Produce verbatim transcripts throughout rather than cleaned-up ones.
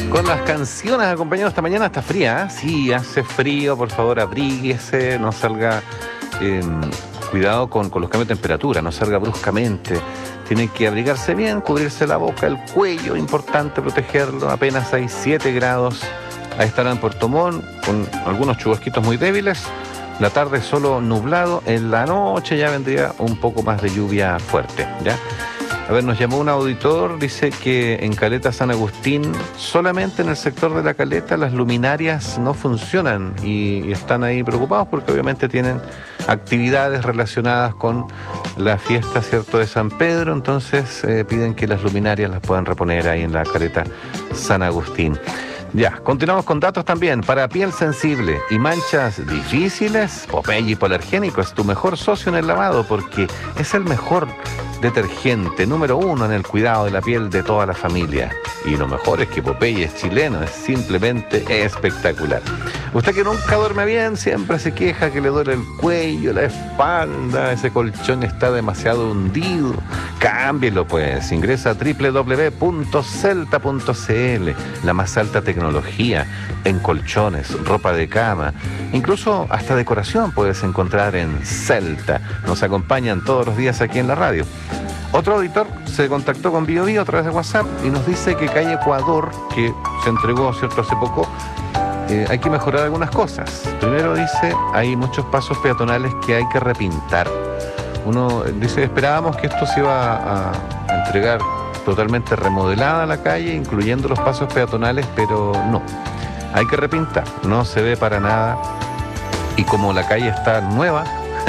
Con las canciones acompañadas esta mañana. Está fría, ¿eh? Sí, hace frío, por favor abríguese, no salga, eh, cuidado con, con los cambios de temperatura, no salga bruscamente. Tiene que abrigarse bien, cubrirse la boca, el cuello, importante protegerlo. Apenas hay siete grados a esta hora en Puerto Montt, con algunos chubasquitos muy débiles. La tarde solo nublado, en la noche ya vendría un poco más de lluvia fuerte, ¿ya? A ver, nos llamó un auditor, dice que en Caleta San Agustín, solamente en el sector de la Caleta, las luminarias no funcionan y, y están ahí preocupados porque obviamente tienen actividades relacionadas con la fiesta, ¿cierto?, de San Pedro, entonces eh, piden que las luminarias las puedan reponer ahí en la Caleta San Agustín. Ya, continuamos con datos también. Para piel sensible y manchas difíciles, Popeye Hipoalergénico es tu mejor socio en el lavado porque es el mejor detergente número uno en el cuidado de la piel de toda la familia. Y lo mejor es que Popeye es chileno, es simplemente espectacular. Usted que nunca duerme bien, siempre se queja que le duele el cuello, la espalda, ese colchón está demasiado hundido. Cámbielo pues, ingresa a doble u doble u doble u punto celta punto c l, la más alta tecnología en colchones, ropa de cama, incluso hasta decoración puedes encontrar en Celta. Nos acompañan todos los días aquí en la radio. Otro auditor se contactó con Bio Bio a través de WhatsApp y nos dice que calle Ecuador, que se entregó, ¿cierto?, hace poco, eh, hay que mejorar algunas cosas. Primero dice, hay muchos pasos peatonales que hay que repintar. Uno dice, esperábamos que esto se iba a, a entregar totalmente remodelada la calle, incluyendo los pasos peatonales, pero no. Hay que repintar, no se ve para nada. Y como la calle está nueva,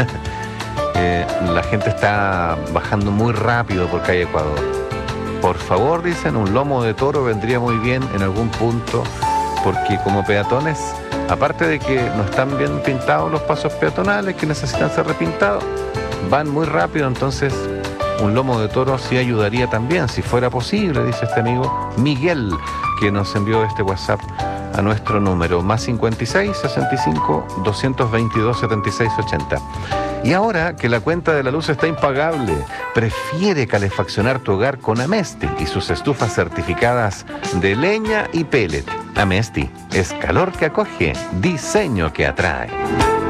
eh, la gente está bajando muy rápido por calle Ecuador. Por favor, dicen, un lomo de toro vendría muy bien en algún punto, porque como peatones, aparte de que no están bien pintados los pasos peatonales, que necesitan ser repintados, van muy rápido, entonces un lomo de toro sí ayudaría también, si fuera posible, dice este amigo Miguel, que nos envió este WhatsApp a nuestro número, más cincuenta y seis, sesenta y cinco, doscientos veintidós, setenta y seis, ochenta. Y ahora que la cuenta de la luz está impagable, prefiere calefaccionar tu hogar con Amesti y sus estufas certificadas de leña y pellet. Amesti es calor que acoge, diseño que atrae.